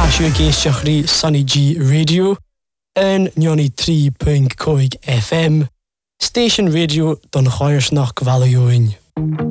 Siw géisteach rí Sunny G Radio yn 93.5 FM, Station Radio don Choirsnach Gvalioin.